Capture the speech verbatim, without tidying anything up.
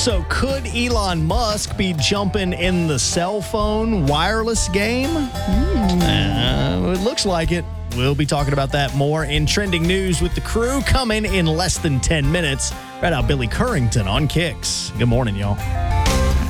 So could Elon Musk be jumping in the cell phone wireless game? Mm. Uh, it looks like it. We'll be talking about that more in Trending News with the crew coming in less than ten minutes. Right now, Billy Currington on Kicks. Good morning, y'all.